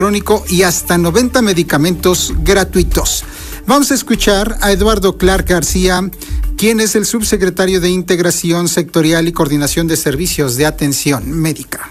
electrónico y hasta 90 medicamentos gratuitos. Vamos a escuchar a Eduardo Clark García, quien es el subsecretario de Integración Sectorial y Coordinación de Servicios de Atención Médica.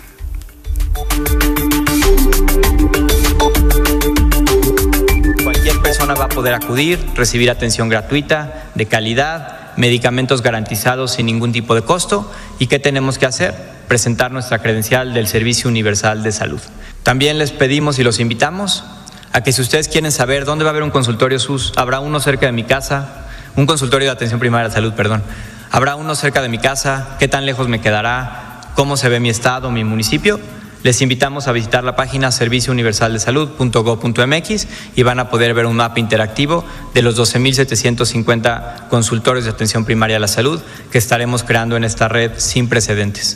Cualquier persona va a poder acudir, recibir atención gratuita, de calidad, medicamentos garantizados sin ningún tipo de costo. ¿Y qué tenemos que hacer? Presentar nuestra credencial del Servicio Universal de Salud. También les pedimos y los invitamos a que si ustedes quieren saber dónde va a haber un consultorio SUS, habrá uno cerca de mi casa, un consultorio de atención primaria de salud, habrá uno cerca de mi casa, qué tan lejos me quedará, cómo se ve mi estado, mi municipio. Les invitamos a visitar la página serviciouniversaldesalud.gov.mx y van a poder ver un mapa interactivo de los 12,750 consultorios de atención primaria a la salud que estaremos creando en esta red sin precedentes.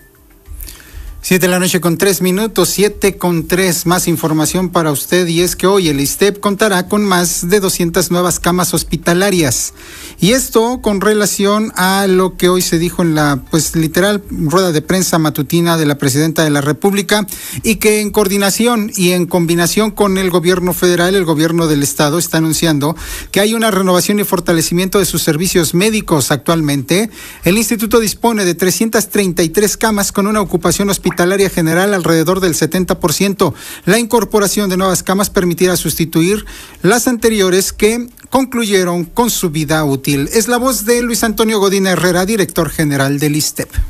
7:03 p.m, 7:03, más información para usted, y es que hoy el ISSSTEP contará con más de 200 nuevas camas hospitalarias. Y esto con relación a lo que hoy se dijo en la, literal, rueda de prensa matutina de la Presidenta de la República, y que en coordinación y en combinación con el gobierno federal, el gobierno del estado está anunciando que hay una renovación y fortalecimiento de sus servicios médicos. Actualmente, el instituto dispone de 333 camas con una ocupación hospitalaria general alrededor del 70%. La incorporación de nuevas camas permitirá sustituir las anteriores que concluyeron con su vida útil. Es la voz de Luis Antonio Godín Herrera, director general del ISSSTEP.